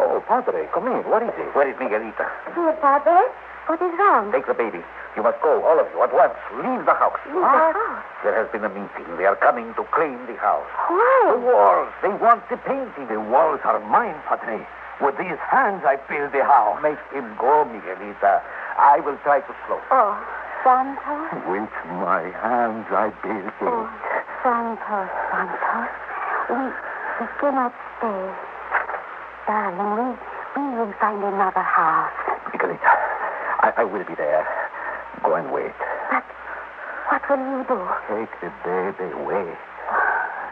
Oh, Padre, come in. What is it? Where is Miguelita? Here, Padre. What is wrong? Take the baby. You must go, all of you, at once. Leave the house. Leave the house? There has been a meeting. They are coming to claim the house. Why? The walls. They want the painting. The walls are mine, Padre. With these hands, I build the house. Make him go, Miguelita. I will try to slow. Oh, Santos. With my hands, I build it. Oh, Santos. We cannot stay. Darling, we will find another house. Miguelita, I will be there. Go and wait. But what will you do? Take the baby away.